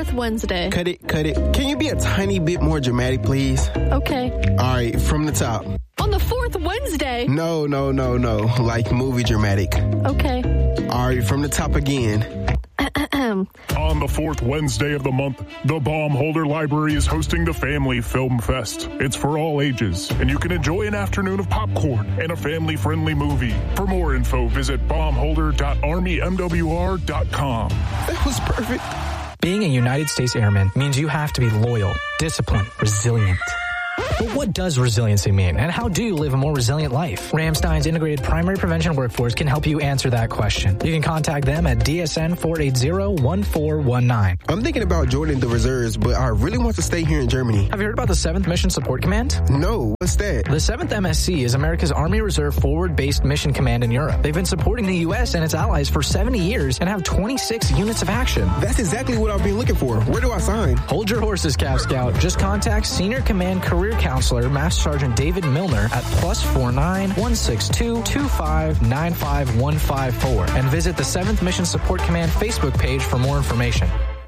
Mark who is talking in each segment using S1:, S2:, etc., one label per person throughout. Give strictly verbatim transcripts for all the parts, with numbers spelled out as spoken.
S1: fourth Wednesday.
S2: Cut it, cut it. Can you be a tiny bit more dramatic, please?
S1: Okay.
S2: All right, from the top.
S1: On the fourth Wednesday.
S2: No, no, no, no. Like movie dramatic.
S1: Okay.
S2: All right, from the top again.
S3: On the fourth Wednesday of the month, the Baumholder Library is hosting the Family Film Fest. It's for all ages, and you can enjoy an afternoon of popcorn and a family-friendly movie. For more info, visit baumholder dot army m w r dot com.
S2: That was perfect.
S4: Being a United States Airman means you have to be loyal, disciplined, resilient. But what does resiliency mean, and how do you live a more resilient life? Ramstein's Integrated Primary Prevention Workforce can help you answer that question. You can contact them at D S N four eight zero, one four one nine.
S2: I'm thinking about joining the reserves, but I really want to stay here in Germany.
S4: Have you heard about the seventh Mission Support Command?
S2: No, what's that?
S4: The seventh M S C is America's Army Reserve Forward-Based Mission Command in Europe. They've been supporting the U S and its allies for seventy years and have twenty-six units of action.
S2: That's exactly what I've been looking for. Where do I sign?
S4: Hold your horses, Cap Scout. Just contact Senior Command Career Counselor Master Sergeant David Milner at plus four nine, one six two, two five nine five one five four and visit the seventh Mission Support Command Facebook page for more information.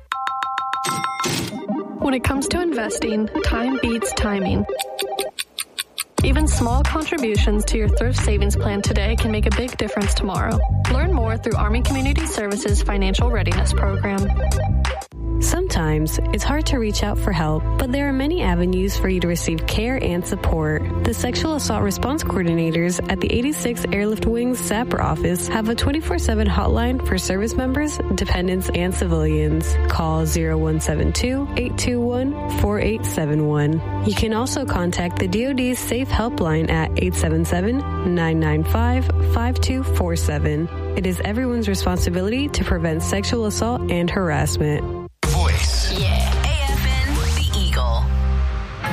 S1: When it comes to investing, time beats timing. Even small contributions to your thrift savings plan today can make a big difference tomorrow. Learn more through Army Community Services Financial Readiness Program.
S5: Sometimes it's hard to reach out for help, but there are many avenues for you to receive care and support. The Sexual Assault Response Coordinators at the eighty-six Airlift Wings S A P R office have a twenty-four seven hotline for service members, dependents, and civilians. Call zero one seven two, eight two one, four eight seven one. You can also contact the D O D's Safe Helpline at eight seven seven, nine nine five, five two four seven. It is everyone's responsibility to prevent sexual assault and harassment.